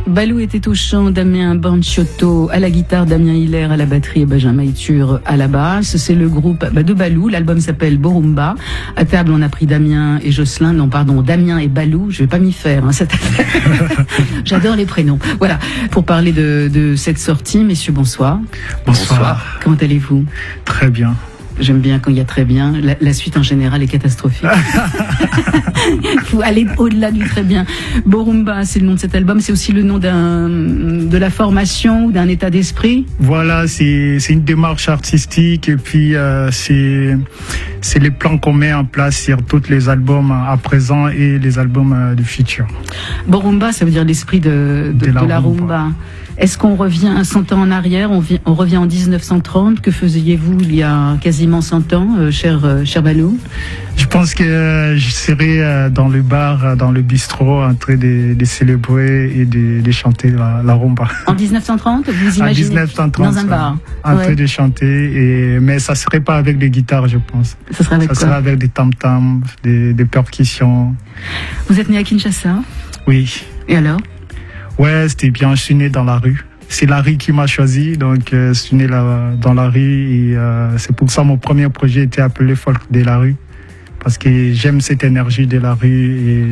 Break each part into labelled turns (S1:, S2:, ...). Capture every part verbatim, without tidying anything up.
S1: Balou était au chant, Damien Banciotto à la guitare, Damien Hiller à la batterie et Benjamin Itur à la basse. C'est le groupe bah, de Balou. L'album s'appelle Borumba. À table, on a pris Damien et Jocelyn. Non, pardon, Damien et Balou. Je vais pas m'y faire, hein, cette affaire. J'adore les prénoms. Voilà. Pour parler de, de cette sortie, messieurs, bonsoir.
S2: Bonsoir. bonsoir.
S1: Comment allez-vous?
S2: Très bien.
S1: J'aime bien quand il y a très bien. La, la suite en général est catastrophique. Il faut aller au-delà du très bien. Borumba, c'est le nom de cet album. C'est aussi le nom d'un, de la formation ou d'un état d'esprit.
S2: Voilà, c'est, c'est une démarche artistique et puis euh, c'est, c'est les plans qu'on met en place sur tous les albums à présent et les albums euh, du futur.
S1: Borumba, ça veut dire l'esprit de, de, de, la, de la rumba. rumba. Est-ce qu'on revient cent ans en arrière, on, vient, on revient en dix-neuf cent trente? Que faisiez-vous il y a quasiment cent ans, euh, cher, euh, cher Balou?
S2: Je pense que euh, je serais euh, dans le bar, dans le bistrot, en train de, de célébrer et de, de chanter la, la rumba.
S1: En dix-neuf cent trente, vous imaginez?
S2: En dix-neuf cent trente,
S1: dans un bar.
S2: En ouais. train de chanter, et, mais ça serait pas avec des guitares, je pense.
S1: Ça serait avec
S2: ça
S1: quoi?
S2: serait avec des tam-tams, des, des percussions.
S1: Vous êtes né à Kinshasa?
S2: Oui.
S1: Et alors?
S2: Ouais, c'était bien, je suis né dans la rue. C'est la rue qui m'a choisi, donc euh, je suis né là, dans la rue et euh, c'est pour ça mon premier projet était appelé Folk de la rue, parce que j'aime cette énergie de la rue et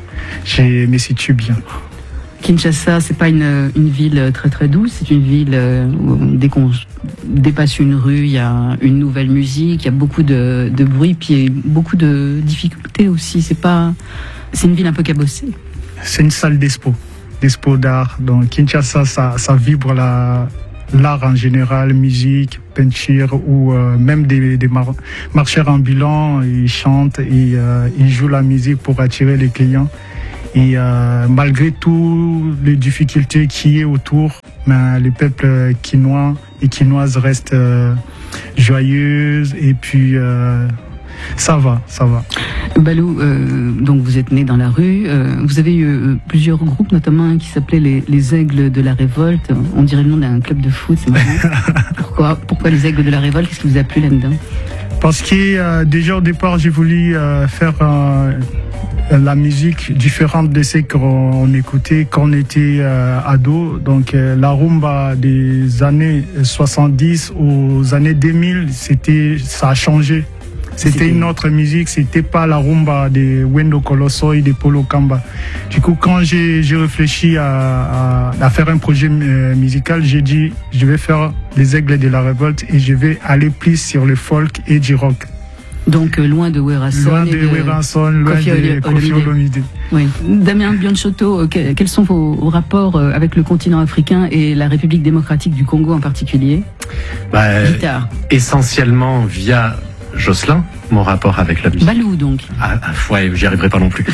S2: je me situe bien.
S1: Kinshasa, c'est pas une, une ville très très douce, c'est une ville où dès qu'on dépasse une rue, il y a une nouvelle musique, il y a beaucoup de, de bruit, puis beaucoup de difficultés aussi. C'est pas, c'est une ville un peu cabossée.
S2: C'est une salle d'expo. d'expo d'art. Donc Kinshasa, ça, ça vibre la, l'art en général, musique, peinture ou euh, même des, des mar- marcheurs ambulants, ils chantent et euh, ils jouent la musique pour attirer les clients. Et euh, malgré toutes les difficultés qu'il y a autour, ben, le peuple quinois et quinoises restent euh, joyeux et puis euh, ça va, ça va.
S1: Balou, euh, donc vous êtes né dans la rue, euh, vous avez eu euh, plusieurs groupes, notamment un qui s'appelait les, les Aigles de la Révolte. On dirait le nom d'un club de foot, c'est marrant. Pourquoi, pourquoi les Aigles de la Révolte? Qu'est-ce qui vous a plu là-dedans?
S2: Parce que euh, déjà au départ, j'ai voulu euh, faire euh, la musique différente de ce qu'on écoutait quand on était euh, ado. Donc euh, la rumba des années soixante-dix aux années deux mille, c'était, ça a changé. C'était une autre musique, c'était pas la rumba de Wendo Colosso et de Polo Kamba. Du coup, quand j'ai, j'ai réfléchi à, à, à faire un projet euh, musical, j'ai dit, je vais faire les Aigles de la Révolte et je vais aller plus sur le folk et du rock.
S1: Donc euh, loin de Werason,
S2: loin de, de Werason, loin
S1: Koffi
S2: de Koffi Olomide.
S1: Oui. Damien Banciotto, que, quels sont vos, vos rapports avec le continent africain et la République démocratique du Congo en particulier?
S3: Bah, Guitare. Essentiellement via Jocelyn, mon rapport avec la musique.
S1: Balou donc.
S3: Ah, ouais, j'y arriverai pas non plus.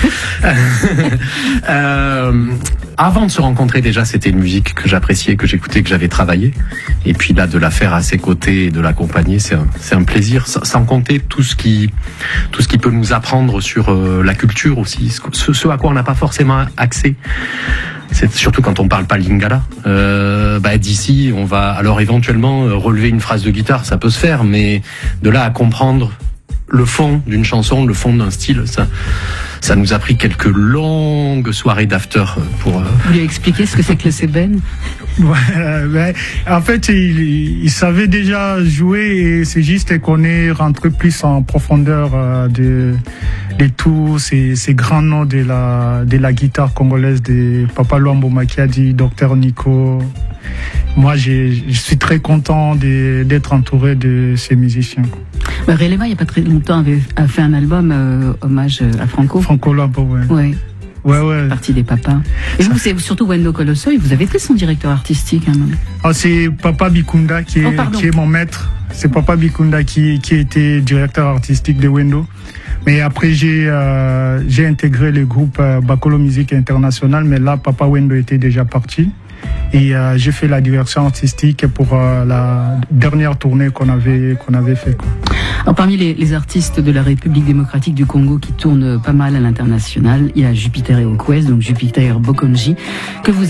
S3: euh, avant de se rencontrer déjà, c'était une musique que j'appréciais, que j'écoutais, que j'avais travaillé. Et puis là, de la faire à ses côtés et de l'accompagner, c'est un, c'est un plaisir. Sans compter tout ce qui, tout ce qui peut nous apprendre sur euh, la culture aussi, ce, ce à quoi on n'a pas forcément accès. C'est surtout quand on parle pas lingala. Euh, bah d'ici, on va alors éventuellement relever une phrase de guitare, ça peut se faire, mais de là à comprendre le fond d'une chanson, le fond d'un style, ça, ça nous a pris quelques longues soirées d'after pour. Euh...
S1: Vous lui expliquer ce que c'est que le sébène?
S2: Ouais, ouais. En fait, il, il savait déjà jouer et c'est juste qu'on est rentré plus en profondeur euh, de, de tous ces, ces grands noms de la, de la guitare congolaise, de Papa Luambo Makiadi, Docteur Nico. Moi, j'ai, je suis très content de, d'être entouré de ces musiciens.
S1: Bah, Releva, il n'y a pas très longtemps, avait, a fait un album euh, hommage à Franco.
S2: Franco Luambo, ouais.
S1: Ouais.
S2: Ouais, ouais.
S1: Partie des papas. Et ça... vous, c'est surtout Wendo Colosso, vous avez été son directeur artistique. Hein,
S2: oh, c'est Papa Bikunda qui est, oh, qui est mon maître. C'est Papa Bikunda qui, qui était directeur artistique de Wendo. Mais après, j'ai, euh, j'ai intégré le groupe euh, Bakolo Musique International, mais là, Papa Wendo était déjà parti. Et euh, j'ai fait la direction artistique pour euh, la dernière tournée qu'on avait, qu'on avait fait, quoi.
S1: Alors, parmi les, les artistes de la République démocratique du Congo qui tournent pas mal à l'international, il y a Jupiter et Okwes, donc Jupiter Bokonji, que vous